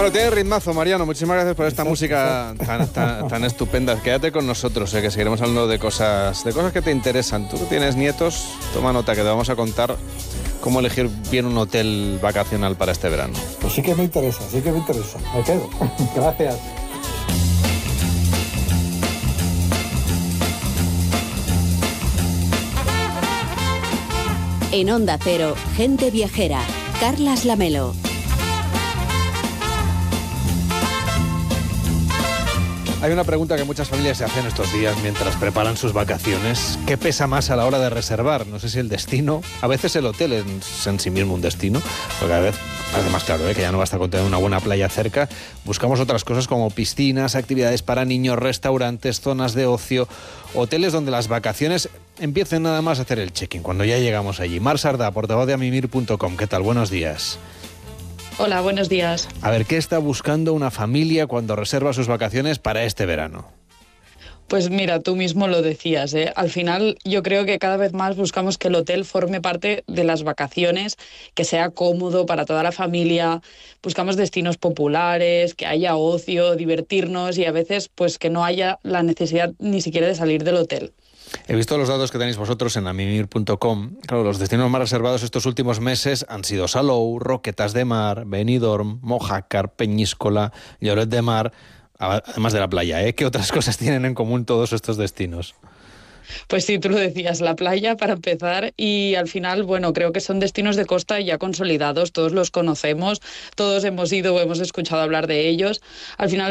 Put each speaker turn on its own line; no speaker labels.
Bueno, tiene ritmazo, Mariano. Muchísimas gracias por esta música tan estupenda. Quédate con nosotros, que seguiremos hablando de cosas que te interesan. Tú que tienes nietos, toma nota que te vamos a contar cómo elegir bien un hotel vacacional para este verano.
Pues sí que me interesa. Me quedo. Gracias.
En Onda Cero, Gente Viajera, Carlas Lamelo.
Hay una pregunta que muchas familias se hacen estos días mientras preparan sus vacaciones. ¿Qué pesa más a la hora de reservar? No sé si el destino, a veces el hotel es en sí mismo un destino, porque a veces, además claro, que ya no basta con tener una buena playa cerca, buscamos otras cosas como piscinas, actividades para niños, restaurantes, zonas de ocio, hoteles donde las vacaciones empiecen nada más a hacer el check-in, cuando ya llegamos allí. Mar Sardá, portavoz de amimir.com, ¿qué tal? Buenos días.
Hola, buenos días.
A ver, ¿qué está buscando una familia cuando reserva sus vacaciones para este verano?
Pues mira, tú mismo lo decías, ¿eh? Al final yo creo que cada vez más buscamos que el hotel forme parte de las vacaciones, que sea cómodo para toda la familia, buscamos destinos populares, que haya ocio, divertirnos y a veces pues que no haya la necesidad ni siquiera de salir del hotel.
He visto los datos que tenéis vosotros en amimir.com. Claro, los destinos más reservados estos últimos meses han sido Salou, Roquetas de Mar, Benidorm, Mojácar, Peñíscola, Lloret de Mar, además de la playa, ¿eh? ¿Qué otras cosas tienen en común todos estos destinos?
Pues sí, tú lo decías, la playa para empezar y al final, bueno, creo que son destinos de costa ya consolidados, todos los conocemos, todos hemos ido o hemos escuchado hablar de ellos. Al final